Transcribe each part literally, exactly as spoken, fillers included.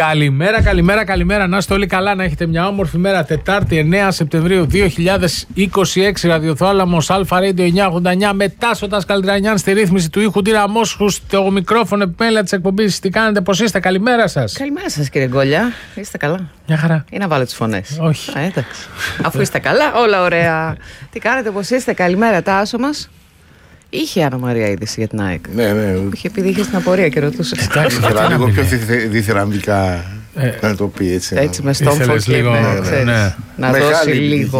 Καλημέρα, καλημέρα, καλημέρα. Να είστε όλοι καλά, να έχετε μια όμορφη μέρα. Τετάρτη εννέα Σεπτεμβρίου δύο χιλιάδες είκοσι έξι, Ραδιοθάλαμος Αλφα Radio εννιακόσια ογδόντα εννιά. Με Τάσο Καλτρανιάν στη ρύθμιση του ήχου, Τίνα Μόσχου στο μικρόφωνο επιμέλεια της εκπομπής. Τι κάνετε, πώς είστε, καλημέρα σας. Καλημέρα σας, κύριε Γκόλια. Είστε καλά? Μια χαρά. Ή να βάλω τις φωνές? Όχι. Α, εντάξει. Αφού είστε καλά, όλα ωραία. Τι κάνετε, πώς είστε, καλημέρα, Τάσο μας. Είχε Άννα Μαρία είδηση για την ΑΕΚ. Ναι, ναι. Είχε επειδή είχε την απορία και ρωτούσε. Εντάξει, Ήθελα λίγο πιο διθυραμβικά να το πει έτσι. Έτσι με στόμφο και λίγο, με, ξέρεις, ναι. να δώσει λίγο.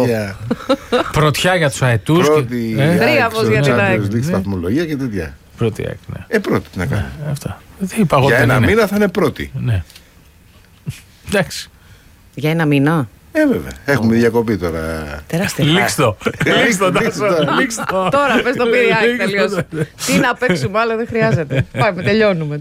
Πρωτιά για τους αετούς. Πρώτη Θρίαμβος για την ΑΕΚ. σταθμολογία και τέτοια. Πρώτη ΑΕΚ, ναι. Ε, πρώτη, τι να κάνει. Αυτά. Δεν είπα εγώ Για δεν ένα είναι. μήνα θα είναι πρώτη. Ναι. Εντάξει. Για ένα μήνα. Ε, βέβαια. Έχουμε διακοπή τώρα. Τεράστια. Λίξτο. Λίξτο, Τάσο. Λίξτο. Τώρα πες το πήρε η ΑΕΚ, τελείωσε. Τι να παίξουμε άλλο, δεν χρειάζεται. Πάμε, τελειώνουμε.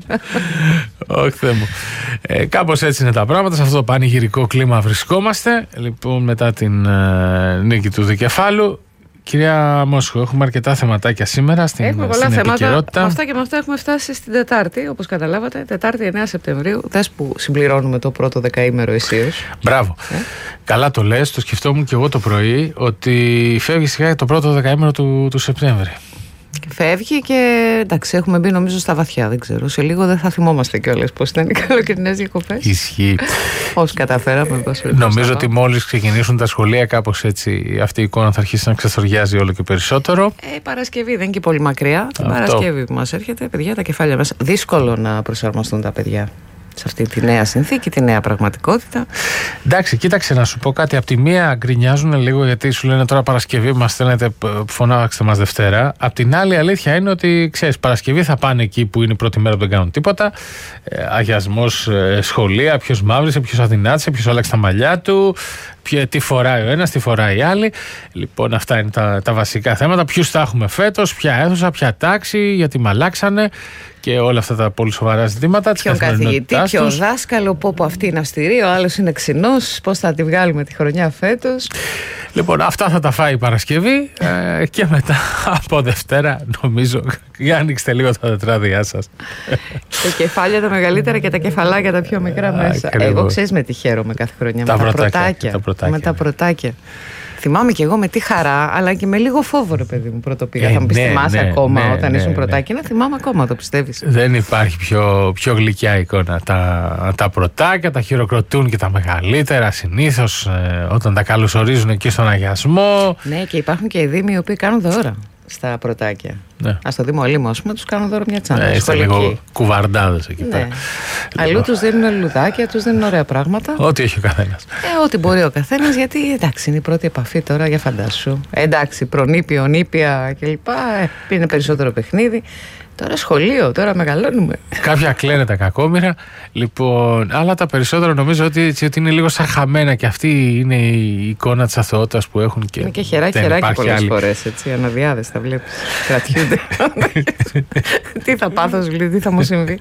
Όχι, Θεέ μου. Ε, κάπως έτσι είναι τα πράγματα. Σε αυτό το πανηγυρικό κλίμα βρισκόμαστε. Λοιπόν, μετά την ε, νίκη του δικεφάλου. Κυρία Μόσχο, έχουμε αρκετά θεματάκια σήμερα στην, έχουμε πολλά στην θέματα. επικαιρότητα. Με αυτά και με αυτά έχουμε φτάσει στην Τετάρτη, όπως καταλάβατε. Τετάρτη εννέα Σεπτεμβρίου. Δες που συμπληρώνουμε το πρώτο δεκαήμερο αισίως. Μπράβο. Ε? Καλά το λες, το σκεφτόμουν και εγώ το πρωί, ότι φεύγει σιγά το πρώτο δεκαήμερο του, του Σεπτέμβρη. Και φεύγει και εντάξει, έχουμε μπει νομίζω στα βαθιά. Δεν ξέρω. Σε λίγο δεν θα θυμόμαστε κιόλας πώς ήταν οι καλοκαιρινές διακοπές. Ισχύει. Πώς καταφέραμε. Νομίζω ότι μόλις ξεκινήσουν τα σχολεία, κάπως έτσι αυτή η εικόνα θα αρχίσει να ξεθοριάζει όλο και περισσότερο. Ε, Παρασκευή δεν είναι και πολύ μακριά. Την Παρασκευή που μας έρχεται, παιδιά, τα κεφάλια μας. Δύσκολο να προσαρμοστούν τα παιδιά σε αυτή τη νέα συνθήκη, τη νέα πραγματικότητα. Εντάξει, κοίταξε να σου πω κάτι. Απ' τη μία γκρινιάζουν λίγο γιατί σου λένε τώρα Παρασκευή, μας στέλνετε, φωνάξτε μας Δευτέρα. Απ' την άλλη, η αλήθεια είναι ότι ξέρεις, Παρασκευή θα πάνε εκεί που είναι η πρώτη μέρα που δεν κάνουν τίποτα. Ε, αγιασμός ε, σχολεία, ποιος μαύρισε, ποιος αδυνάτησε, ποιος άλλαξε τα μαλλιά του. Ποιο, τι φοράει ο ένας, τι φοράει η άλλη. Λοιπόν, αυτά είναι τα, τα βασικά θέματα. Ποιους θα έχουμε φέτος, ποια αίθουσα, ποια τάξη, γιατί μαλάξανε και όλα αυτά τα πολύ σοβαρά ζητήματα. Ποιον καθηγητή, ποιο δάσκαλο, πω πω αυτή είναι αυστηρή, ο άλλος είναι ξινός, πώς θα τη βγάλουμε τη χρονιά φέτος. Λοιπόν, αυτά θα τα φάει η Παρασκευή ε, και μετά από Δευτέρα, νομίζω, για ανοίξτε λίγο τα τετράδια σας. Τα κεφάλια τα μεγαλύτερα και τα κεφαλάκια τα πιο μικρά μέσα. Ακριβώς. Εγώ ξέρεις με τι χαίρομαι κάθε χρονιά. Τα με τα πρωτάκια, πρωτάκια. τα πρωτάκια. Με τα πρωτάκια. Θυμάμαι και εγώ με τι χαρά, αλλά και με λίγο φόβο, ρε παιδί μου, πρώτο πήγα. Ε, θα μου πεις, ναι, θυμάσαι ναι, ακόμα ναι, όταν ναι, ήσουν ναι. πρωτάκι. Να θυμάμαι ακόμα, το πιστεύεις? Δεν υπάρχει πιο, πιο γλυκιά εικόνα. Τα, τα πρωτάκια τα χειροκροτούν και τα μεγαλύτερα συνήθως ε, όταν τα καλωσορίζουν εκεί στον αγιασμό. Ναι, και υπάρχουν και οι δήμοι οι οποίοι κάνουν δώρα στα πρωτάκια. Ναι. Α, στο Δήμο Λίμου, ας πούμε, τους κάνουν δώρα μια τσάντα. Ε, είστε λίγο κουβαρντάδες εκεί Ναι. πέρα. Αλλού Λοιπόν, τους δίνουν λουλουδάκια, τους δίνουν ωραία πράγματα. ό,τι έχει ο καθένας. Ε, ό,τι μπορεί ο καθένας, γιατί εντάξει, είναι η πρώτη επαφή τώρα, για φαντάσου. Ε, εντάξει, προνήπιο, νήπια κλπ. Ε, είναι περισσότερο παιχνίδι. Τώρα σχολείο, τώρα μεγαλώνουμε. Κάποια κλαίνε τα κακόμοιρα. Λοιπόν, αλλά τα περισσότερα νομίζω ότι, ότι είναι λίγο σαν χαμένα και αυτή είναι η εικόνα της αθωότητας που έχουν. Και είναι και χεράκι, δεν χεράκι υπάρχει πολλές άλλη. φορές, έτσι, αναδιάδες τα βλέπεις. Κρατιούνται. Τι θα πάθω, Ζουλή, τι θα μου συμβεί.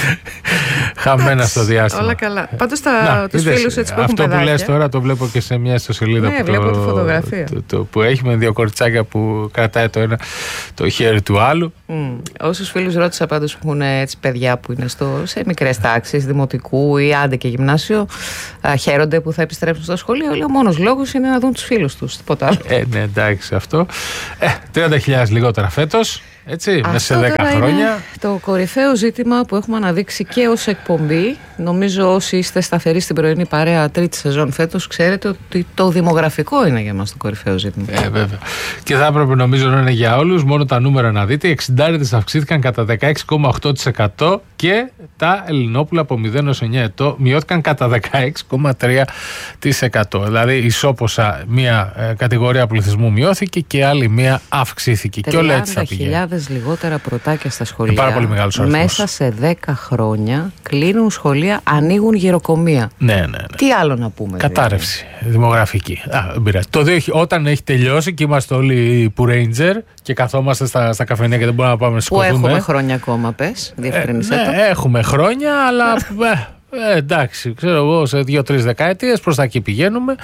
Χαμένα στο διάστημα. Όλα καλά. Πάντως Να, τους είδες, φίλους έτσι που έχουν αυτό παιδάκια. που λες τώρα το βλέπω και σε μια ιστοσελίδα Ναι, που, βλέπω το, τη φωτογραφία. το, το, που έχει με δύο κοριτσάκια που κρατάει το ένα το χέρι του άλλου. Mm. Όσους φίλους ρώτησα πάντως που έχουν έτσι παιδιά που είναι στο, σε μικρές τάξεις δημοτικού ή άντε και γυμνάσιο, α, χαίρονται που θα επιστρέψουν στο σχολείο. Λέω, ο μόνος λόγος είναι να δουν τους φίλους τους, τίποτα άλλο. Ε, ναι, εντάξει αυτό. Ε, τριάντα χιλιάδες λιγότερα φέτος. Έτσι, μέσα σε δέκα χρόνια. Το κορυφαίο ζήτημα που έχουμε αναδείξει και ως εκπομπή. Νομίζω όσοι είστε σταθεροί στην πρωινή παρέα τρίτη σεζόν φέτος, ξέρετε ότι το δημογραφικό είναι για μας το κορυφαίο ζήτημα. Ε, βέβαια. Και θα έπρεπε νομίζω να είναι για όλους. Μόνο τα νούμερα να δείτε. Οι εξιντάριδες αυξήθηκαν κατά δεκαέξι κόμμα οκτώ τοις εκατό και τα ελληνόπουλα από μηδέν έως εννιά ετών μειώθηκαν κατά δεκαέξι κόμμα τρία τοις εκατό. Δηλαδή ισόποσα μία ε, κατηγορία πληθυσμού μειώθηκε και άλλη μία αυξήθηκε. Και όλα έτσι θα πηγαίνει. τριάντα χιλιάδες λιγότερα πρωτάκια στα σχολεία. Πάρα πολύ μεγάλος αριθμός. Μέσα σε δέκα χρόνια κλείνουν σχολεία, ανοίγουν γυροκομεία. Ναι, ναι, ναι. Τι άλλο να πούμε? Κατάρρευση δηλαδή δημογραφική. Α, δεν πειράζει. Το δύο, όταν έχει τελειώσει και είμαστε όλοι που Ranger και καθόμαστε στα, στα καφενεία και δεν μπορούμε να πάμε να Που σηκωθούμε. έχουμε χρόνια ακόμα, πες, διευκρινίσέ ε, το. ναι, έχουμε χρόνια, αλλά ε, Ε, εντάξει, ξέρω εγώ, σε δύο-τρεις δεκαετίες προς τα εκεί πηγαίνουμε.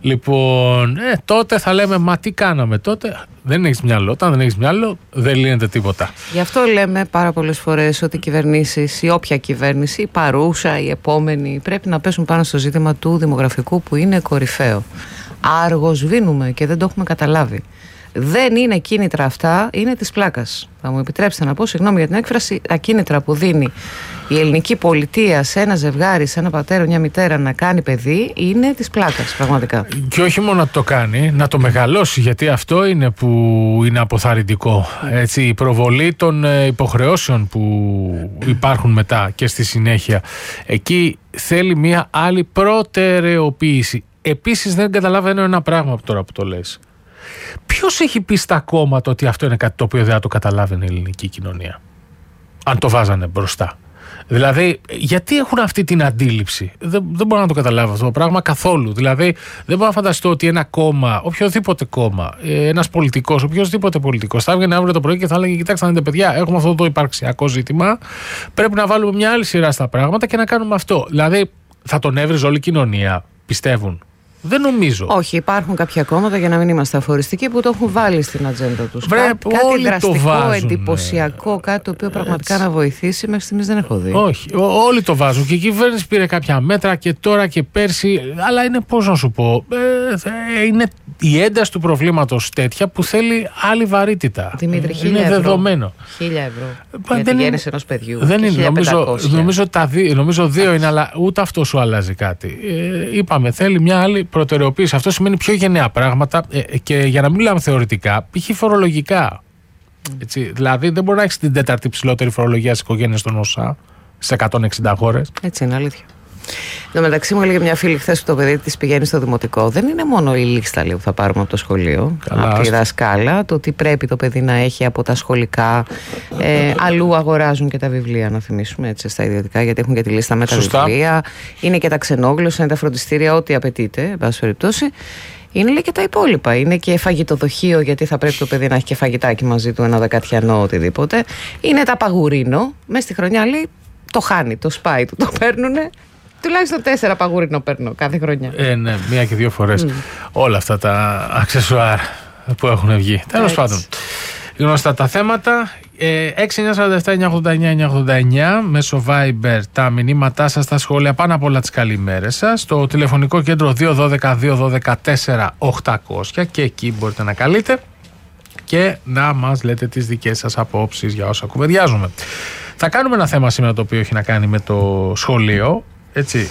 Λοιπόν, ε, τότε θα λέμε, μα τι κάναμε τότε. Δεν έχεις μυαλό. Όταν δεν έχεις μυαλό, δεν λύνεται τίποτα. Γι' αυτό λέμε πάρα πολλές φορές ότι οι κυβερνήσεις, η όποια κυβέρνηση, η παρούσα, η επόμενη, πρέπει να πέσουν πάνω στο ζήτημα του δημογραφικού που είναι κορυφαίο. Αργοσβήνουμε και δεν το έχουμε καταλάβει. Δεν είναι κίνητρα αυτά, είναι της πλάκας. Θα μου επιτρέψετε να πω, συγγνώμη για την έκφραση, τα κίνητρα που δίνει η ελληνική πολιτεία σε ένα ζευγάρι, σε ένα πατέρα, μια μητέρα να κάνει παιδί, είναι της πλάκας, πραγματικά. Και όχι μόνο να το κάνει, να το μεγαλώσει, γιατί αυτό είναι που είναι αποθαρρυντικό. Έτσι, η προβολή των υποχρεώσεων που υπάρχουν μετά και στη συνέχεια. Εκεί θέλει μια άλλη προτεραιοποίηση. Επίσης δεν καταλαβαίνω ένα πράγμα από τώρα που το λες. Ποιος έχει πει στα κόμματα ότι αυτό είναι κάτι το οποίο δεν θα το καταλάβαινε η ελληνική κοινωνία, αν το βάζανε μπροστά? Δηλαδή, γιατί έχουν αυτή την αντίληψη? Δεν, δεν μπορώ να το καταλάβω αυτό το πράγμα καθόλου. Δηλαδή, δεν μπορώ να φανταστώ ότι ένα κόμμα, οποιοδήποτε κόμμα, ένας πολιτικός, οποιοδήποτε πολιτικός, θα έβγαινε αύριο το πρωί και θα έλεγε: κοιτάξτε, να δείτε, παιδιά, έχουμε αυτό το υπαρξιακό ζήτημα. Πρέπει να βάλουμε μια άλλη σειρά στα πράγματα και να κάνουμε αυτό. Δηλαδή, θα τον έβριζε όλη η κοινωνία, πιστεύουν? Δεν νομίζω. Όχι, υπάρχουν κάποια κόμματα, για να μην είμαστε αφοριστικοί, που το έχουν βάλει στην ατζέντα τους. Βρε, Κά, κάτι δραστικό, ναι. εντυπωσιακό, κάτι το οποίο πραγματικά Έτσι. να βοηθήσει, μέχρι στιγμής δεν έχω δει. Όχι, ό, όλοι το βάζουν. Και η κυβέρνηση πήρε κάποια μέτρα και τώρα και πέρσι. Αλλά είναι, πώς να σου πω, ε, είναι η ένταση του προβλήματος τέτοια που θέλει άλλη βαρύτητα. Δημήτρη, είναι ευρώ. δεδομένο. Χίλια ευρώ. Πα, για τη γέννηση ενός παιδιού. Δεν είναι. Νομίζω, νομίζω, τα δι, νομίζω δύο είναι, αλλά ούτε αυτό σου αλλάζει κάτι. Ε, είπαμε, θέλει μια άλλη προτεραιοποίηση. Αυτό σημαίνει πιο γενναία πράγματα ε, και για να μην μιλάμε θεωρητικά, π.χ. φορολογικά. Έτσι, δηλαδή δεν μπορεί να έχει την τέταρτη ψηλότερη φορολογία στις οικογένειες στον ΩΣΑ σε εκατόν εξήντα χώρες. Έτσι είναι, αλήθεια. Εν τω μεταξύ, μου έλεγε μια φίλη χθες που το παιδί της πηγαίνει στο δημοτικό. Δεν είναι μόνο η λίστα που θα πάρουμε από το σχολείο, Καλά, από τη δασκάλα, το τι πρέπει το παιδί να έχει από τα σχολικά. Ε, αλλού αγοράζουν και τα βιβλία, να θυμίσουμε, έτσι, στα ιδιωτικά, γιατί έχουν και τη λίστα με τα Σωστά. βιβλία. Είναι και τα ξενόγλωσσα, είναι τα φροντιστήρια, ό,τι απαιτείται, εν πάση περιπτώσει. Είναι, λέει, και τα υπόλοιπα. Είναι και φαγητοδοχείο, γιατί θα πρέπει το παιδί να έχει και φαγητάκι μαζί του, ένα δεκατιανό, οτιδήποτε. Είναι τα παγουρίνο. Μέσα στη χρονιά, λέει, το χάνει, το σπάει του, το παίρνουνε. Τουλάχιστον τέσσερα παγουρίνο παίρνω κάθε χρονιά. Ε, ναι, μία και δύο φορές. Mm. Όλα αυτά τα αξεσουάρ που έχουν βγει. Τέλος πάντων. Γνωστά τα θέματα. έξι εννιά τέσσερα επτά εννιά οκτώ εννιά εννιά οκτώ εννιά μέσω Viber τα μηνύματά σας, τα σχόλια, πάνω απ' όλα τις καλημέρες σας. Το τηλεφωνικό κέντρο δύο ένα δύο δύο ένα δύο τέσσερα οκτακόσια και εκεί μπορείτε να καλείτε και να μας λέτε τις δικές σας απόψεις για όσα κουβεντιάζουμε. Θα κάνουμε ένα θέμα σήμερα το οποίο έχει να κάνει με το σχολείο. Έτσι,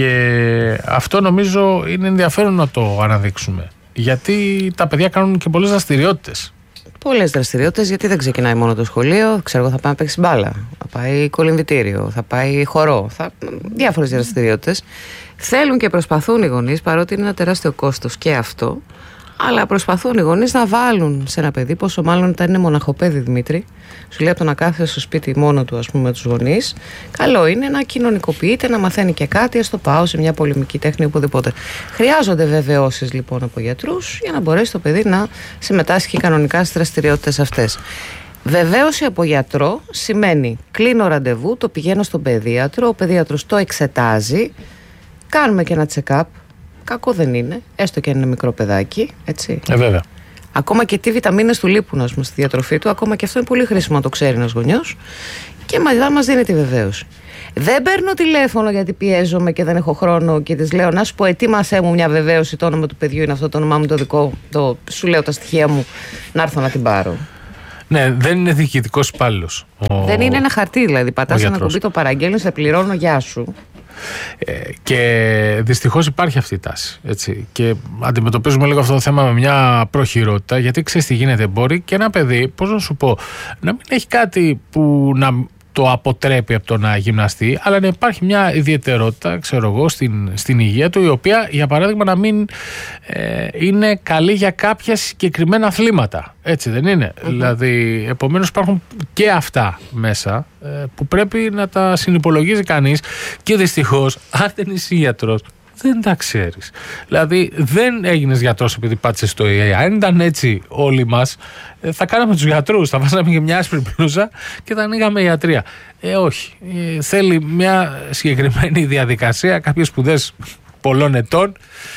και αυτό νομίζω είναι ενδιαφέρον να το αναδείξουμε, γιατί τα παιδιά κάνουν και πολλές δραστηριότητες. Πολλές δραστηριότητες, γιατί δεν ξεκινάει μόνο το σχολείο. Ξέρω, θα πάει να παίξει μπάλα, θα πάει κολυμβητήριο, θα πάει χορό, θα... διάφορες δραστηριότητες. Θέλουν και προσπαθούν οι γονείς, παρότι είναι ένα τεράστιο κόστος και αυτό, αλλά προσπαθούν οι γονείς να βάλουν σε ένα παιδί, πόσο μάλλον όταν είναι μοναχοπέδι, Δημήτρη. Σου λέει από το να κάθεται στο σπίτι μόνο του, ας πούμε, με τους γονείς. Καλό είναι να κοινωνικοποιείται, να μαθαίνει και κάτι, ας το πάω σε μια πολεμική τέχνη, οπουδήποτε. Χρειάζονται βεβαιώσεις λοιπόν από γιατρούς για να μπορέσει το παιδί να συμμετάσχει κανονικά στις δραστηριότητες αυτές. Βεβαίωση από γιατρό σημαίνει κλείνω ραντεβού, το πηγαίνω στον παιδίατρο, ο παιδίατρος το εξετάζει, κάνουμε και ένα check-up. Κακό δεν είναι, έστω και ένα μικρό παιδάκι, έτσι. Ε, βέβαια. Ακόμα και τι βιταμίνες του λείπουν, ας πούμε, στη διατροφή του, ακόμα και αυτό είναι πολύ χρήσιμο να το ξέρει ένας γονιός. Και μετά μας δίνει τη βεβαίωση. Δεν παίρνω τηλέφωνο γιατί πιέζομαι και δεν έχω χρόνο και της λέω να σου πω, ετοίμασέ μου μια βεβαίωση, το όνομα του παιδιού είναι αυτό, το όνομά μου το δικό, το, σου λέω τα στοιχεία μου, να έρθω να την πάρω. Ναι, δεν είναι διοικητικός υπάλληλος. Ο... Δεν είναι ένα χαρτί, δηλαδή. Πατάς ένα κουμπί, το παραγγέλνεις, σε πληρώνω, γεια σου. Ε, και δυστυχώς υπάρχει αυτή η τάση, έτσι. Και αντιμετωπίζουμε λίγο αυτό το θέμα με μια προχειρότητα, γιατί ξέρεις τι γίνεται. Μπορεί και ένα παιδί, πώς να σου πω, να μην έχει κάτι που να το αποτρέπει από το να γυμναστεί, αλλά να υπάρχει μια ιδιαιτερότητα, ξέρω εγώ, στην, στην υγεία του, η οποία, για παράδειγμα, να μην ε, είναι καλή για κάποια συγκεκριμένα αθλήματα. Έτσι δεν είναι? Mm-hmm. Δηλαδή, επομένως υπάρχουν και αυτά μέσα ε, που πρέπει να τα συνυπολογίζει κανείς, και δυστυχώς, αν δεν είσαι γιατρός, δεν τα ξέρεις. Δηλαδή δεν έγινες γιατρός επειδή πάτησες στο ι έι. Αν ήταν έτσι όλοι μας, θα κάναμε τους γιατρούς, θα βάζαμε και μια άσπρη μπλούζα και θα ανοίγαμε ιατρία. Ε, όχι. Ε, θέλει μια συγκεκριμένη διαδικασία, κάποιες σπουδές πολλών ετών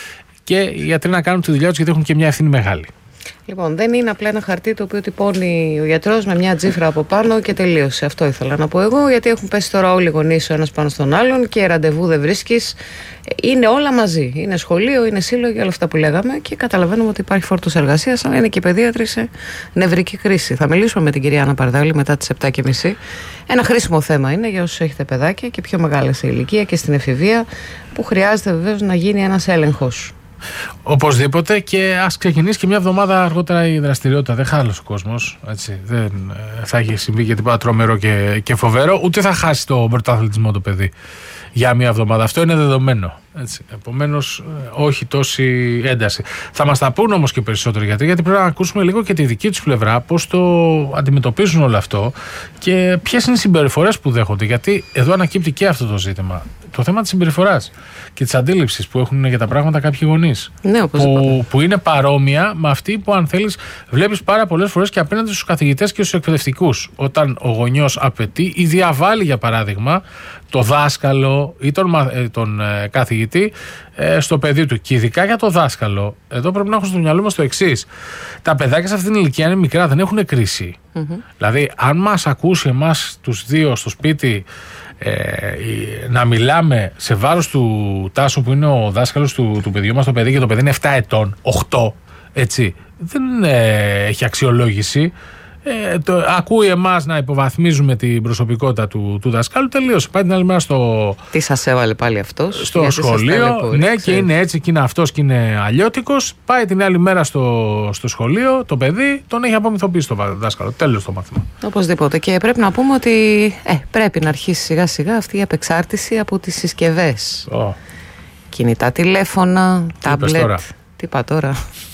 και οι γιατροί να κάνουν τη δουλειά τους, γιατί έχουν και μια ευθύνη μεγάλη. Λοιπόν, δεν είναι απλά ένα χαρτί το οποίο τυπώνει ο γιατρός με μια τσίφρα από πάνω και τελείωσε. Αυτό ήθελα να πω εγώ, γιατί έχουν πέσει τώρα όλοι οι γονείς ο ένας πάνω στον άλλον και ραντεβού δεν βρίσκεις. Είναι όλα μαζί. Είναι σχολείο, είναι σύλλογοι, όλα αυτά που λέγαμε και καταλαβαίνουμε ότι υπάρχει φόρτος εργασίας, αλλά είναι και οι παιδίατροι σε νευρική κρίση. Θα μιλήσουμε με την κυρία Άννα Παρδάλη μετά τις επτά και μισή. Ένα χρήσιμο θέμα είναι για όσους έχετε παιδάκια και πιο μεγάλα σε ηλικία και στην εφηβεία, που χρειάζεται βεβαίως να γίνει ένας έλεγχος. Οπωσδήποτε, και ας ξεκινήσει και μια εβδομάδα αργότερα η δραστηριότητα. Δεν χάλασε ο κόσμος. Έτσι. Δεν θα έχει συμβεί και τίποτα τρομερό και, και φοβερό, ούτε θα χάσει το πρωταθλητισμό το παιδί για μια εβδομάδα. Αυτό είναι δεδομένο. Έτσι. Επομένως, όχι τόση ένταση. Θα μας τα πούν όμως και περισσότερο γιατί, γιατί πρέπει να ακούσουμε λίγο και τη δική τους πλευρά, πώς το αντιμετωπίζουν όλο αυτό και ποιες είναι οι συμπεριφορές που δέχονται. Γιατί εδώ ανακύπτει και αυτό το ζήτημα. Το θέμα της συμπεριφοράς και της αντίληψης που έχουν για τα πράγματα κάποιοι γονείς. Ναι, που, που είναι παρόμοια με αυτή που, αν θέλεις, βλέπεις πάρα πολλές φορές και απέναντι στους καθηγητές και στους εκπαιδευτικούς. Όταν ο γονιός απαιτεί ή διαβάλλει, για παράδειγμα, το δάσκαλο ή τον, ε, τον ε, καθηγητή ε, στο παιδί του. Και ειδικά για το δάσκαλο, εδώ πρέπει να έχουμε στο μυαλό μας το εξής. Τα παιδάκια σε αυτήν την ηλικία είναι μικρά, δεν έχουν κρίση. Mm-hmm. Δηλαδή, αν μας ακούσει εμάς τους δύο στο σπίτι ε, να μιλάμε σε βάρος του Τάσου, που είναι ο δάσκαλος του, του παιδιού μας, το παιδί, και το παιδί είναι επτά ετών, οκτώ, έτσι, δεν ε, έχει αξιολόγηση. Ε, το, ακούει εμάς να υποβαθμίζουμε την προσωπικότητα του, του δασκάλου, τελείωσε. Πάει την άλλη μέρα στο. Τι σας έβαλε πάλι αυτός? Στο σχολείο. Ναι, ξέρεις. Και είναι έτσι και είναι αυτός και είναι αλλιώτικος. Πάει την άλλη μέρα στο, στο σχολείο, το παιδί, τον έχει απομυθοποιήσει το δάσκαλο. Τέλος το μάθημα. Οπωσδήποτε. Και πρέπει να πούμε ότι ε, πρέπει να αρχίσει σιγά σιγά αυτή η απεξάρτηση από τις συσκευές. Oh. Κινητά τηλέφωνα, τάμπλετ. Τι είπα τώρα?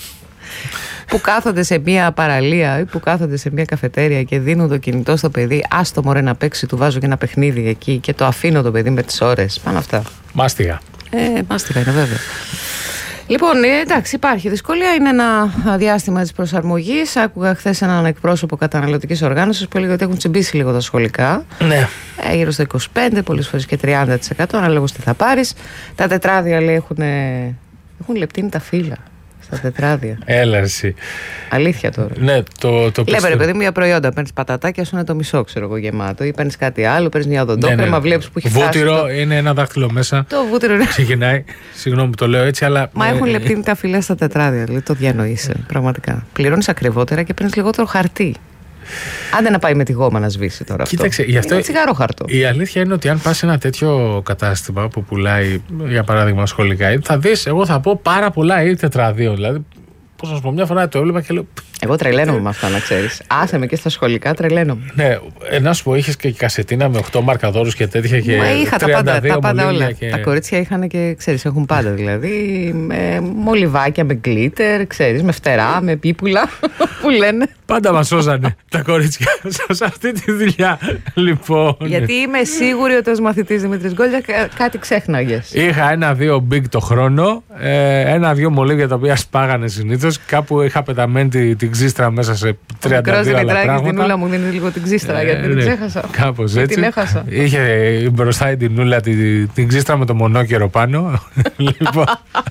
Που κάθονται σε μια παραλία ή που κάθονται σε μια καφετέρια και δίνουν το κινητό στο παιδί. Άστο μωρέ να παίξει, του βάζω και ένα παιχνίδι εκεί και το αφήνω το παιδί με τις ώρες. Πάνω αυτά. Μάστιγα. Ε, μάστιγα είναι βέβαια. Λοιπόν, εντάξει, υπάρχει δυσκολία. Είναι ένα διάστημα της προσαρμογής. Άκουγα χθες έναν εκπρόσωπο καταναλωτικής οργάνωσης που έλεγε ότι έχουν τσιμπήσει λίγο τα σχολικά. Ναι. Ε, γύρω στο είκοσι πέντε, πολλές φορές και τριάντα τοις εκατό, ανάλογα τι θα πάρεις. Τα τετράδια, λέει, έχουν, έχουν λεπτύνει τα φύλλα. Στα τετράδια. Έλα εσύ. Αλήθεια τώρα. Ναι, το, το Λέμε ρε παιδί μου για προϊόντα. Παίρνεις πατατάκια, σου είναι το μισό, ξέρω εγώ, γεμάτο. Ή παίρνεις κάτι άλλο, παίρνεις μια οδοντόκρεμα, ναι, ναι, ναι. Βλέπεις που έχει φτάσει. Βούτυρο, το... είναι ένα δάχτυλο μέσα. Το βούτυρο είναι. Ξεκινάει. Συγγνώμη που το λέω έτσι, αλλά. Μα έχουν λεπτύνει τα φυλά στα τετράδια. Δηλαδή το διανοείσαι. Πραγματικά. Πληρώνεις ακριβότερα και παίρνεις λιγότερο χαρτί. Άντε να πάει με τη γόμα να σβήσει τώρα. Κοίταξε, αυτό. Γι' αυτό είναι τσιγάρο χαρτό. Η αλήθεια είναι ότι αν πας σε ένα τέτοιο κατάστημα που πουλάει, για παράδειγμα, σχολικά, θα δεις, εγώ θα πω, πάρα πολλά ή τετραδίων. Δηλαδή, πώς να σου πω, μια φορά το έβλεπα και λέω. Εγώ τρελαίνομαι με αυτά, να ξέρεις. Άσε με και στα σχολικά, τρελαίνομαι. Ναι, να σου πω, είχες και κασετίνα με οκτώ μαρκαδόρους και τέτοια. Και Μα είχα τα πάντα, τα πάντα όλα. Και... Τα κορίτσια είχαν και, ξέρεις, έχουν πάντα δηλαδή. Με μολυβάκια, με γκλίτερ, ξέρεις, με φτερά, με πίπουλα που λένε. Πάντα μας σώζανε τα κορίτσια σε αυτή τη δουλειά. Λοιπόν. Γιατί είμαι σίγουρη ότι ως μαθητής Δημήτρης Γκόλια κάτι ξέχναγες. Είχα ένα-δύο big το χρόνο, ένα-δύο μολύβια τα οποία σπάγανε συνήθως. Κάπου είχα πεταμένη την ξύστρα μέσα σε τριάντα δύο άλλα πράγματα. Την νούλα μου δίνει λίγο την ξύστρα, ε, γιατί την ξέχασα. Κάπως έτσι. Την έχασα. Είχε μπροστά την νούλα την, την ξύστρα με το μονόκερο πάνω. Λοιπόν.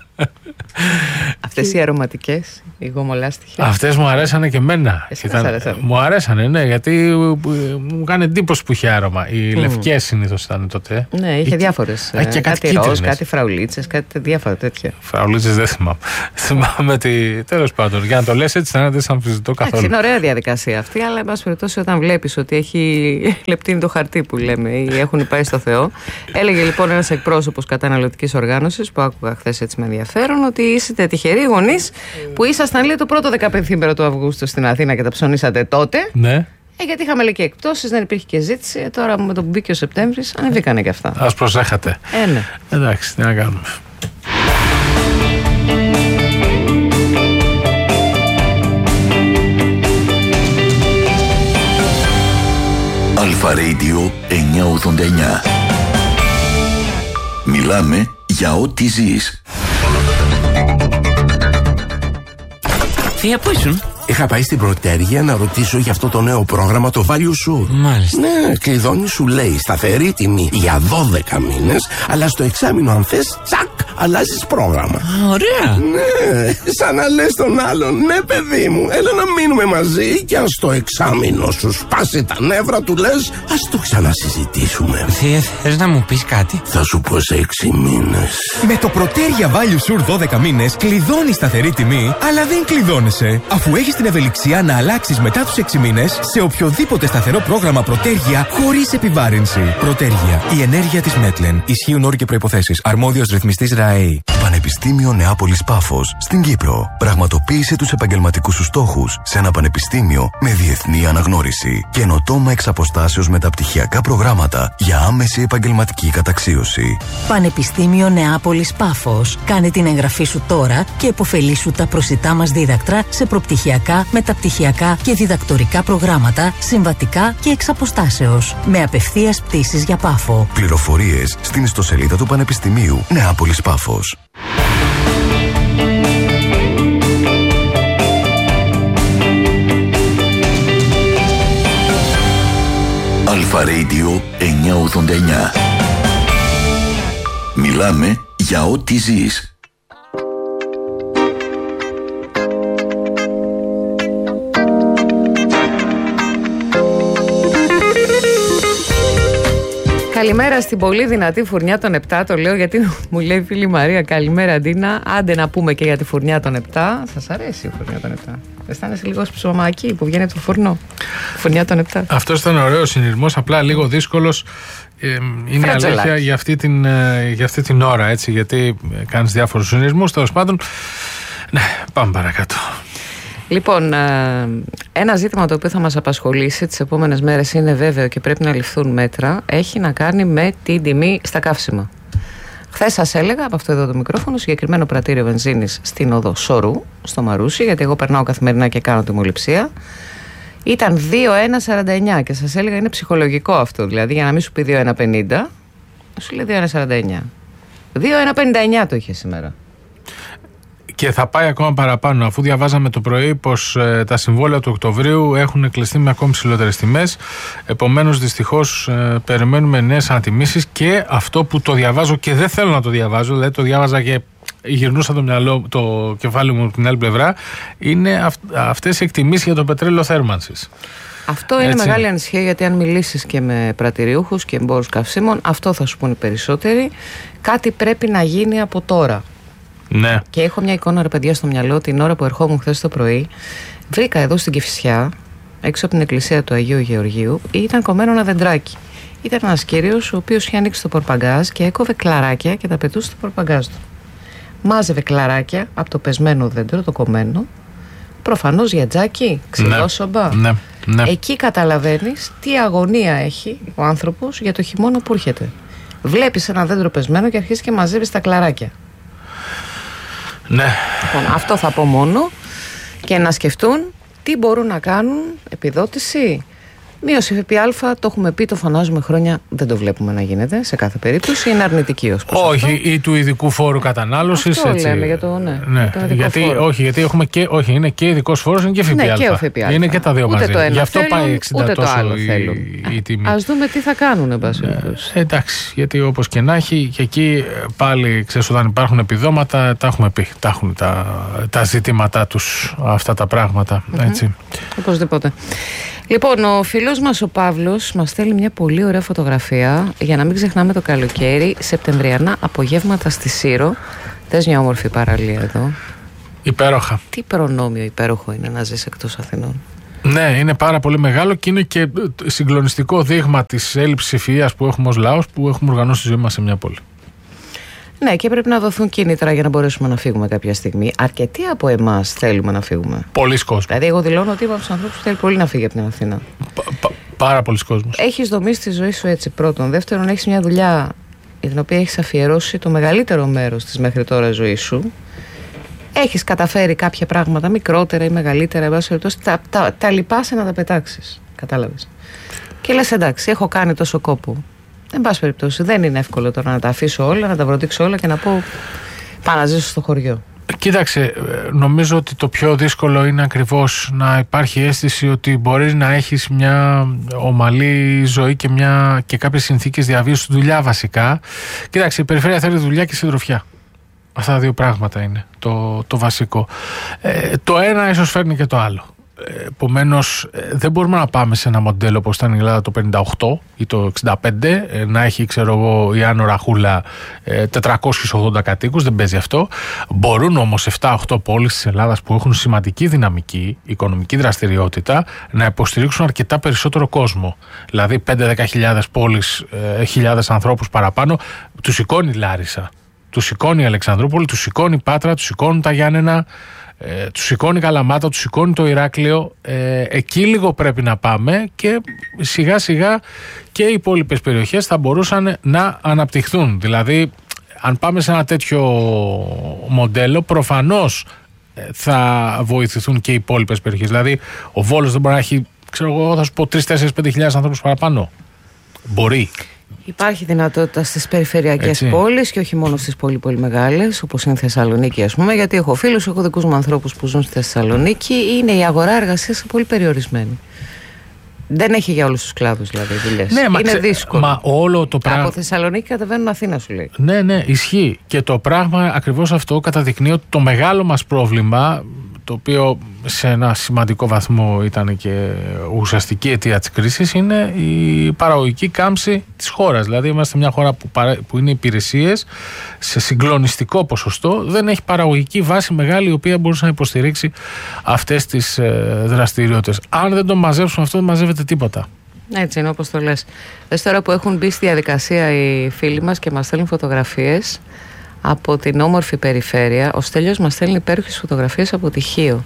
Αυτές οι αρωματικές, οι γομολάστιχες. Αυτές μου αρέσανε και εμένα. Ήταν, αρέσανε. Μου αρέσανε, ναι, γιατί μου κάνει εντύπωση που είχε άρωμα. Οι mm. λευκές συνήθως ήταν τότε. Ναι, είχε και... διάφορες. Α, και κάτι ροζ, κάτι φραουλίτσες, κάτι διάφορα τέτοια. Φραουλίτσες δεν θυμάμαι. Θυμάμαι ότι. Τέλος πάντων, για να το λες έτσι, θα δεν σε αμφισβητώ καθόλου. Είναι ωραία διαδικασία αυτή, αλλά εν πάση περιπτώσει, όταν βλέπεις ότι έχει λεπτύνει το χαρτί που λέμε ή έχουν πάει στο Θεό. Έλεγε λοιπόν ένας εκπρόσωπος καταναλωτικής οργάνωσης που άκουγα χθες έτσι με ενδιαφέρον, ότι είστε τυχεροί γονείς που ήσασταν, λέει, το πρώτο δεκαπενθήμερο του Αυγούστου στην Αθήνα και τα ψωνίσατε τότε. Ναι. Ε, γιατί είχαμε, λέει, και εκπτώσεις, δεν υπήρχε και ζήτηση. Ε, τώρα με το που μπήκε ο Σεπτέμβρης ανεβήκανε και αυτά. Ας προσέχατε. Ε, ναι. Εντάξει, τι να κάνουμε. Αλφα Radio εννιακόσια ογδόντα εννιά. Μιλάμε για ό,τι ζεις. Θεία, πού ήσουν? Είχα πάει στην Πρωτέργεια να ρωτήσω για αυτό το νέο πρόγραμμα, το Value Sur. Μάλιστα. Ναι, κλειδώνει, σου λέει σταθερή τιμή για δώδεκα μήνες, αλλά στο εξάμηνο αν θες, τσακ, αλλάζεις πρόγραμμα. Α, ωραία. Ναι, σαν να λες τον άλλον, ναι παιδί μου, έλα να μείνουμε μαζί και αν στο εξάμηνο σου σπάσει τα νεύρα του λες, ας το ξανασυζητήσουμε. Θεία, θες να μου πεις κάτι? Θα σου πω σε έξι μήνες. Με το Πρωτέργεια Value Sur δώδεκα μήνες κλειδώνεις σταθερή τιμή, αλλά δεν κλειδώνεσαι, αφού έχεις την ευελιξία να αλλάξεις μετά τους έξι μήνες σε οποιοδήποτε σταθερό πρόγραμμα Πρωτέργεια χωρίς επιβάρυνση. Πρωτέργεια. Η ενέργεια της Μέτλεν. Ισχύουν όροι και προϋποθέσεις. Αρμόδιος ρυθμιστής ΡΑΕΗ. Πανεπιστήμιο Νεάπολης Πάφος στην Κύπρο. Πραγματοποίησε τους επαγγελματικούς σου στόχους σε ένα πανεπιστήμιο με διεθνή αναγνώριση. Καινοτόμα εξ αποστάσεως μεταπτυχιακά προγράμματα για άμεση επαγγελματική καταξίωση. Πανεπιστήμιο Νεάπολης Πάφος. Κάνε την εγγραφή σου τώρα και επωφελήσου τα προσιτά μας δίδακτρα σε προπτυχιακά, μεταπτυχιακά και διδακτορικά προγράμματα, συμβατικά και εξ αποστάσεως. Με απευθείας πτήσεις για Πάφο. Πληροφορίες στην ιστοσελίδα του Πανεπιστημίου Νεάπολης Πάφος. Αλφα Radio εννιακόσια ογδόντα εννιά. Μιλάμε για ό,τι ζεις. Καλημέρα στην πολύ δυνατή φουρνιά των επτά. Το λέω γιατί μου λέει η φίλη Μαρία. Καλημέρα, Ντίνα. Άντε να πούμε και για τη φουρνιά των επτά. Σας αρέσει η φουρνιά των επτά? Αισθάνεσαι λίγο ψωμάκι που βγαίνει από το φουρνό? Φουρνιά των επτά. Αυτό ήταν ωραίο συνειρμός, απλά λίγο δύσκολος. Ε, είναι η αλήθεια για αυτή, την, για αυτή την ώρα, έτσι, γιατί κάνεις διάφορους συνειρμούς. Τέλος πάντων, ναι, πάμε παρακάτω. Λοιπόν, ένα ζήτημα το οποίο θα μας απασχολήσει τις επόμενες μέρες, είναι βέβαιο και πρέπει να ληφθούν μέτρα, έχει να κάνει με την τιμή στα καύσιμα. Χθες σας έλεγα από αυτό εδώ το μικρόφωνο συγκεκριμένο πρατήριο βενζίνης στην οδό Σορού, στο Μαρούσι, γιατί εγώ περνάω καθημερινά και κάνω τιμοληψία. Ήταν δύο ένα σαράντα εννιά και σας έλεγα είναι ψυχολογικό αυτό. Δηλαδή για να μην σου πει δύο ένα πενήντα, σου λέει δύο ένα σαράντα εννιά. δύο ένα πενήντα εννιά το είχε σήμερα. Και θα πάει ακόμα παραπάνω, αφού διαβάζαμε το πρωί πως ε, τα συμβόλαια του Οκτωβρίου έχουν κλειστεί με ακόμη ψηλότερες τιμές. Επομένως, δυστυχώς, ε, περιμένουμε νέες ανατιμήσεις και αυτό που το διαβάζω και δεν θέλω να το διαβάζω, δηλαδή το διάβαζα και γυρνούσα το, μυαλό, το κεφάλι μου από την άλλη πλευρά, είναι αυ, αυτές οι εκτιμήσεις για το πετρέλαιο θέρμανσης. Αυτό είναι Έτσι. Μεγάλη ανησυχία, γιατί αν μιλήσεις και με πρατηριούχους και εμπόρους καυσίμων, αυτό θα σου πούνε περισσότεροι. Κάτι πρέπει να γίνει από τώρα. Ναι. Και έχω μια εικόνα, ρε παιδιά, στο μυαλό. Την ώρα που ερχόμουν χθες το πρωί, βρήκα εδώ στην Κηφισιά, έξω από την εκκλησία του Αγίου Γεωργίου, ήταν κομμένο ένα δεντράκι. Ήταν ένας κύριος ο οποίος είχε ανοίξει το πορπαγκάζ και έκοβε κλαράκια και τα πετούσε στο πορπαγκάζ του. Μάζευε κλαράκια από το πεσμένο δέντρο, το κομμένο. Προφανώς για τζάκι, ξυλόσομπα. Ναι. Ναι. Εκεί καταλαβαίνεις τι αγωνία έχει ο άνθρωπος για το χειμώνα που έρχεται. Βλέπεις ένα δέντρο πεσμένο και αρχίζει και μαζεύει τα κλαράκια. Ναι. Λοιπόν, αυτό θα πω μόνο, και να σκεφτούν τι μπορούν να κάνουν. Επιδότηση, μείωση ΦΠΑ, το έχουμε πει, το φωνάζουμε χρόνια, δεν το βλέπουμε να γίνεται σε κάθε περίπτωση, είναι αρνητική ως προς όχι, αυτό. Ή του ειδικού φόρου κατανάλωσης. Αυτό έτσι. λέμε για το, ναι, ναι. το γιατί, φόρο. όχι, γιατί έχουμε και, όχι, είναι και ειδικός φόρος, είναι και ΦΠΑ. Ναι, και ο ΦΠΑ. Είναι και τα δύο ούτε μαζί. Το ένα Γι' αυτό θέλουν, πάει εξήντα ούτε τόσο το άλλο η, θέλουν. η τιμή. Ας δούμε τι θα κάνουν, εν πάση περιπτώσει. Ε, εντάξει, γιατί όπως και να έχει, και εκεί πάλι, ξέρεις, όταν υπάρχουν επιδόματα, τα έχουμε πει. Τα έχουν τα, τα ζητήματά τους αυτά τα πράγματα. Mm-hmm. Έτσι. Οπωσδήποτε. Λοιπόν, ο φίλος μας ο Παύλος μας στέλνει μια πολύ ωραία φωτογραφία, για να μην ξεχνάμε το καλοκαίρι, σεπτεμβριανά απογεύματα στη Σύρο. Θες μια όμορφη παραλία εδώ. Υπέροχα. Τι προνόμιο υπέροχο είναι να ζεις εκτός Αθηνών. Ναι, είναι πάρα πολύ μεγάλο και είναι και συγκλονιστικό δείγμα της έλλειψης ευφυΐας που έχουμε ως λαός, που έχουμε οργανώσει τη ζωή μας σε μια πόλη. Ναι, και πρέπει να δοθούν κίνητρα για να μπορέσουμε να φύγουμε κάποια στιγμή. Αρκετοί από εμάς θέλουμε να φύγουμε. Πολλοί κόσμος. Δηλαδή, εγώ δηλώνω ότι είμαι από τους ανθρώπους που θέλει πολύ να φύγει από την Αθήνα. Πα, πα, πάρα πολλοί κόσμος. Έχεις δομήσει τη ζωή σου έτσι, πρώτον. Δεύτερον, έχεις μια δουλειά για την οποία έχεις αφιερώσει το μεγαλύτερο μέρος της μέχρι τώρα ζωής σου. Έχεις καταφέρει κάποια πράγματα, μικρότερα ή μεγαλύτερα, εν πάση περιπτώσει, τα, τα, τα λυπάσαι να τα πετάξεις. Κατάλαβες. Και λες, εντάξει, έχω κάνει τόσο κόπο. Εν πάση περιπτώσει, δεν είναι εύκολο τώρα να τα αφήσω όλα, να τα βροντίξω όλα και να πω πάω να ζήσω στο χωριό. Κοίταξε, νομίζω ότι το πιο δύσκολο είναι ακριβώς να υπάρχει αίσθηση ότι μπορείς να έχεις μια ομαλή ζωή και, μια, και κάποιες συνθήκες διαβίωσης, δουλειά βασικά. Κοίταξε, η περιφέρεια θέλει δουλειά και συντροφιά. Αυτά τα δύο πράγματα είναι το, το βασικό. Ε, το ένα ίσως φέρνει και το άλλο. Επομένως, δεν μπορούμε να πάμε σε ένα μοντέλο όπως ήταν η Ελλάδα το πενήντα οκτώ ή το εξήντα πέντε, να έχει, ξέρω εγώ, η Άνω Ραχούλα τετρακόσιους ογδόντα κατοίκους. Δεν παίζει αυτό. Μπορούν όμως επτά οκτώ πόλεις της Ελλάδας που έχουν σημαντική δυναμική οικονομική δραστηριότητα να υποστηρίξουν αρκετά περισσότερο κόσμο. Δηλαδή πέντε με δέκα χιλιάδες πόλεις, χιλιάδες ανθρώπους παραπάνω, τους σηκώνει η Λάρισα, τους σηκώνει η Αλεξανδρούπολη, τους σηκώνει η Πάτρα, τους σηκώνουν τα Γιάννενα. Ε, του σηκώνει Καλαμάτα, του σηκώνει το Ηράκλειο. Ε, εκεί λίγο πρέπει να πάμε και σιγά σιγά και οι υπόλοιπες περιοχές θα μπορούσαν να αναπτυχθούν. Δηλαδή, αν πάμε σε ένα τέτοιο μοντέλο, προφανώς θα βοηθηθούν και οι υπόλοιπες περιοχές. Δηλαδή, ο Βόλος δεν μπορεί να έχει, ξέρω εγώ, θα σου πω τρεις, τέσσερις, πέντε χιλιάδες ανθρώπους παραπάνω. Μπορεί. Υπάρχει δυνατότητα στις περιφερειακές πόλεις και όχι μόνο στις πολύ πολύ μεγάλες, όπως είναι η Θεσσαλονίκη, ας πούμε, γιατί έχω φίλους, έχω δικούς μου ανθρώπους που ζουν στη Θεσσαλονίκη. Είναι η αγορά εργασίας πολύ περιορισμένη. Δεν έχει για όλους τους κλάδους δηλαδή δουλειές. Ναι, είναι ξε... δύσκολο. Μα όλο το πράγμα. Από Θεσσαλονίκη κατεβαίνουν Αθήνα, σου λέει. Ναι, ναι, ισχύει. Και το πράγμα ακριβώς αυτό καταδεικνύει ότι το μεγάλο μας πρόβλημα, το οποίο σε ένα σημαντικό βαθμό ήταν και ουσιαστική αιτία της κρίσης, είναι η παραγωγική κάμψη της χώρας. Δηλαδή είμαστε μια χώρα που, παρα... που είναι υπηρεσίες σε συγκλονιστικό ποσοστό, δεν έχει παραγωγική βάση μεγάλη η οποία μπορούσε να υποστηρίξει αυτές τις ε, δραστηριότητες. Αν δεν το μαζέψουμε αυτό, δεν μαζεύεται τίποτα. Έτσι είναι όπως το λες. Δες τώρα που έχουν μπει στη διαδικασία οι φίλοι μας και μας στέλνουν φωτογραφίες από την όμορφη περιφέρεια. Ο Στέλιος μας στέλνει υπέροχες φωτογραφίες από τη Χίο,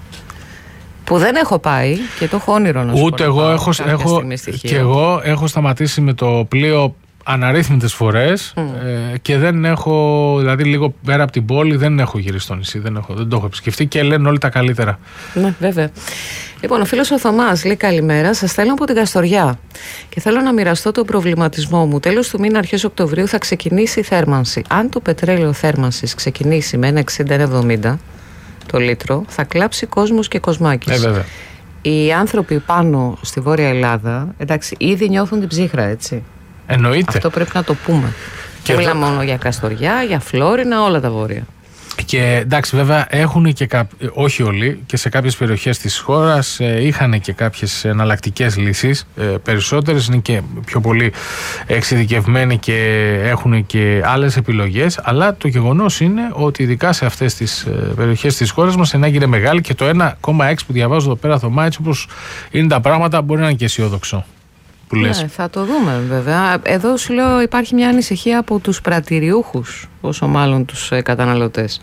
που δεν έχω πάει και το έχω όνειρο να σου πω. Ούτε εγώ έχω, έχω, και εγώ έχω σταματήσει με το πλοίο αναρρύθμιτες φορές mm. ε, και δεν έχω, δηλαδή λίγο πέρα από την πόλη δεν έχω γυρίσει στο νησί, δεν, έχω, δεν το έχω επισκεφτεί και λένε όλοι τα καλύτερα. Ναι, βέβαια. Λοιπόν, ο φίλος ο Θωμάς λέει καλημέρα, σας στέλνω από την Καστοριά και θέλω να μοιραστώ τον προβληματισμό μου. Τέλος του μήνα, αρχές Οκτωβρίου θα ξεκινήσει η θέρμανση. Αν το πετρέλαιο θέρμανσης ξεκινήσει με ένα εξήντα εβδομήντα το λίτρο, θα κλάψει κόσμος και κοσμάκης. Ε, βέβαια. Οι άνθρωποι πάνω στη Βόρεια Ελλάδα, εντάξει, ήδη νιώθουν την ψύχρα, έτσι. Εννοείται. Αυτό πρέπει να το πούμε. Και δεν μιλάμε μόνο για Καστοριά, για Φλόρινα, όλα τα βόρεια. Και εντάξει, βέβαια έχουν και κάποιοι, όχι όλοι, και σε κάποιες περιοχές της χώρας ε, είχαν και κάποιες εναλλακτικές λύσεις. Ε, περισσότερες είναι και πιο πολύ εξειδικευμένοι και έχουν και άλλες επιλογές. Αλλά το γεγονός είναι ότι ειδικά σε αυτές τις ε, περιοχές της χώρας μας ενάγει μεγάλη και το ένα κόμμα έξι που διαβάζω εδώ πέρα, Θωμά, έτσι όπως είναι τα πράγματα, μπορεί να είναι και αισιόδοξο. Ναι, θα το δούμε βέβαια. Εδώ σου λέω υπάρχει μια ανησυχία από τους πρατηριούχους, όσο μάλλον τους ε, καταναλωτές.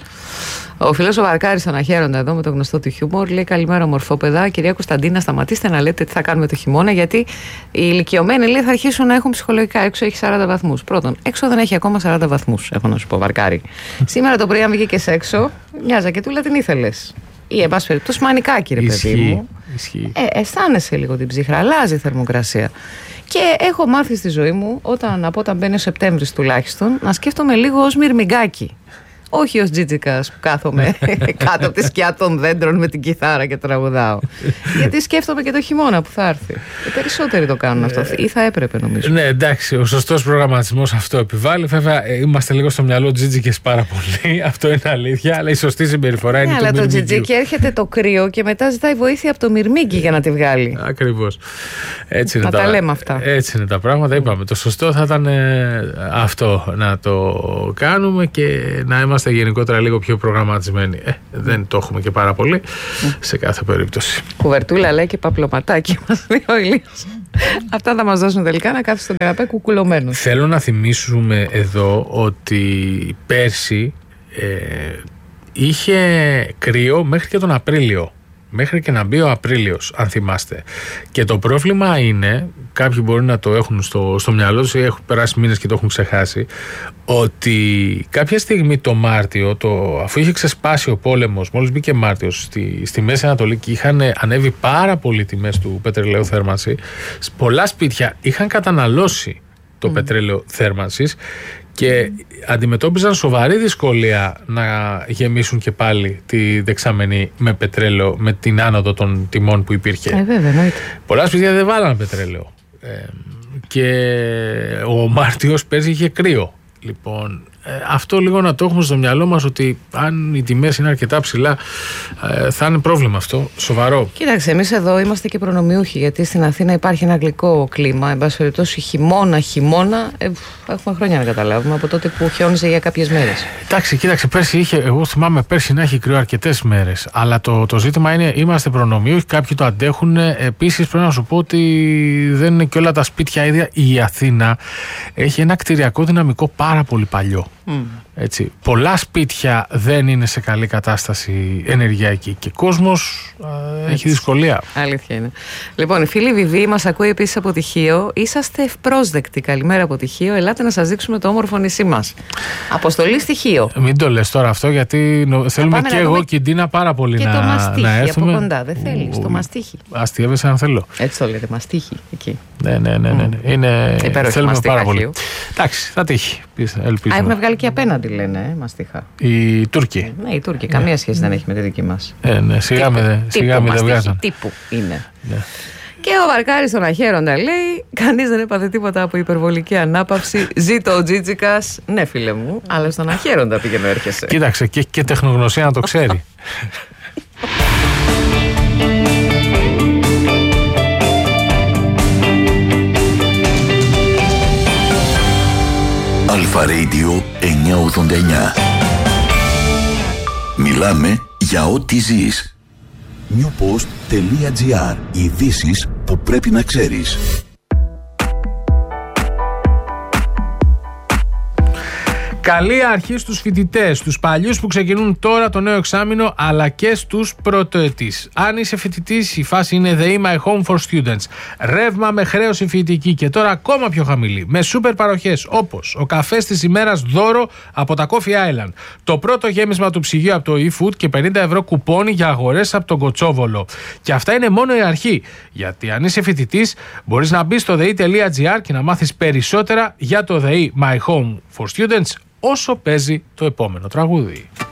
Ο φίλος ο Βαρκάρης αναχαίροντα εδώ με το γνωστό του χιούμορ λέει καλημέρα μορφόπαιδα. Κυρία Κωνσταντίνα, σταματήστε να λέτε τι θα κάνουμε το χειμώνα, γιατί οι ηλικιωμένοι λέει θα αρχίσουν να έχουν ψυχολογικά. Έξω έχει σαράντα βαθμούς. Πρώτον, έξω δεν έχει ακόμα σαράντα βαθμούς, έχω να σου πω, Βαρκάρη. Σήμερα το πρωί, αν βγήκες έξω, μια ζακετούλα την ήθελες. Ή εν πάση περιπτώσει μανικάκι, ρε παιδί μου. Ε, αισθάνεσαι λίγο την ψύχρα, αλλάζει η θερμοκρασία. Και έχω μάθει στη ζωή μου, όταν, από όταν μπαίνει ο Σεπτέμβρης τουλάχιστον, να σκέφτομαι λίγο ως μυρμηγκάκι. Όχι ως τζίτζικας που κάθομαι κάτω από τη σκιά των δέντρων με την κιθάρα και τραγουδάω. Γιατί σκέφτομαι και το χειμώνα που θα έρθει. Οι περισσότεροι το κάνουν αυτό. Ή θα έπρεπε, νομίζω. Ναι, εντάξει, ο σωστός προγραμματισμός αυτό επιβάλλει. Βέβαια, είμαστε λίγο στο μυαλό τζίτζικες πάρα πολύ. Αυτό είναι αλήθεια. Αλλά η σωστή συμπεριφορά είναι ναι, το αλλά μυρμήγκι. το τζιτζίκι έρχεται το κρύο και μετά ζητάει βοήθεια από το μυρμήγκι για να τη βγάλει. Ακριβώς. Έτσι είναι να τα, τα λέμε αυτά. Έτσι είναι τα πράγματα. Είπαμε, το σωστό θα ήταν ε, αυτό, να το κάνουμε και να είμαστε γενικότερα λίγο πιο προγραμματισμένοι. Ε, δεν το έχουμε και πάρα πολύ mm. σε κάθε περίπτωση. Κουβερτούλα λέει και παπλωματάκι μας λέει ο Ηλίας. Αυτά θα μας δώσουν τελικά να κάθει στον καναπέ κουκουλωμένος. Θέλω να θυμίσουμε εδώ ότι πέρσι ε, είχε κρύο μέχρι και τον Απρίλιο. Μέχρι και να μπει ο Απρίλιος, αν θυμάστε. Και το πρόβλημα είναι, κάποιοι μπορεί να το έχουν στο, στο μυαλό τους ή έχουν περάσει μήνες και το έχουν ξεχάσει, ότι κάποια στιγμή το Μάρτιο, το, αφού είχε ξεσπάσει ο πόλεμος, μόλις μπήκε Μάρτιος στη, στη Μέση Ανατολή και είχαν ανέβει πάρα πολύ τιμές του πετρελαίου θέρμανση, πολλά σπίτια είχαν καταναλώσει το mm. πετρέλαιο θέρμανσης και αντιμετώπιζαν σοβαρή δυσκολία να γεμίσουν και πάλι τη δεξαμενή με πετρέλαιο, με την άνοδο των τιμών που υπήρχε. Ε, βέβαια, εννοείται. Πολλά σπίτια δεν βάλαν πετρέλαιο. Ε, και ο Μάρτιος πέρσι είχε κρύο. Λοιπόν, ε, αυτό λίγο να το έχουμε στο μυαλό μας, ότι αν οι τιμές είναι αρκετά ψηλά, ε, θα είναι πρόβλημα αυτό, σοβαρό. Κοίταξε, εμείς εδώ είμαστε και προνομιούχοι, γιατί στην Αθήνα υπάρχει ένα γλυκό κλίμα. Εν πάση περιπτώσει, χειμώνα, χειμώνα, ε, έχουμε χρόνια να καταλάβουμε, από τότε που χιόνιζε για κάποιες μέρες. Εντάξει, κοίταξε, πέρσι είχε, εγώ θυμάμαι πέρσι να έχει κρύο αρκετές μέρες. Αλλά το, το ζήτημα είναι, είμαστε προνομιούχοι, κάποιοι το αντέχουν. Επίσης, πρέπει να σου πω ότι δεν είναι και όλα τα σπίτια ίδια. Η Αθήνα έχει ένα κτηριακό δυναμικό πάρα πολύ παλιό. Mm. Έτσι. Πολλά σπίτια δεν είναι σε καλή κατάσταση ενεργειακή και ο κόσμος α, έχει δυσκολία. Αλήθεια είναι. Λοιπόν, η φίλη Βιβί μας ακούει επίσης από Τυχείο. Είσαστε ευπρόσδεκτοι. Καλημέρα από Τυχείο. Ελάτε να σας δείξουμε το όμορφο νησί μας. Αποστολή Στοιχείο. Μην το λες τώρα αυτό, γιατί νο, θέλουμε και εγώ και η Ντίνα πάρα πολύ και να, το μαστίχι να έρθουμε. Από κοντά, δεν θέλεις, το μαστίχι. Αστείευεσαι αν θέλω. Έτσι το λέτε, μαστίχι εκεί. Ναι, ναι, ναι. ναι, ναι. Είναι, θέλουμε πάρα πολύ. Εντάξει, θα τύχει. Α, έχουν βγάλει και απέναντι, λένε, ε, μαστίχα. Οι Τούρκοι. Ναι, οι Τούρκοι. Καμία ναι. σχέση δεν έχει με τη δική μας. Ε, ναι, σιγά με δεν βγάζαν. Τύπου είναι. Ναι. Και ο Βαρκάρης στον Αχέροντα λέει: κανείς δεν έπαθε τίποτα από υπερβολική ανάπαυση. Ζήτω ο Τζίτζικας. Ναι, φίλε μου, αλλά στον Αχέροντα πήγαινε έρχεσαι. Κοίταξε, και, και τεχνογνωσία να το ξέρει. Αλφα Radio εννιακόσια ογδόντα εννιά. Μιλάμε για ό,τι ζεις. newpost.gr. Ειδήσεις που πρέπει να ξέρεις. Καλή αρχή στους φοιτητές, στους παλιούς που ξεκινούν τώρα το νέο εξάμηνο, αλλά και στους πρωτοετής. Αν είσαι φοιτητής, η φάση είναι The My Home for Students. Ρεύμα με χρέωση φοιτητική και τώρα ακόμα πιο χαμηλή. Με σούπερ παροχές όπως ο καφές της ημέρας δώρο από τα Coffee Island. Το πρώτο γέμισμα του ψυγείου από το eFood και πενήντα ευρώ κουπόνι για αγορές από τον Κοτσόβολο. Και αυτά είναι μόνο η αρχή. Γιατί αν είσαι φοιτητής, μπορείς να μπεις στο δε ι.gr και να μάθεις περισσότερα για το The My Home for Students, όσο παίζει το επόμενο τραγούδι.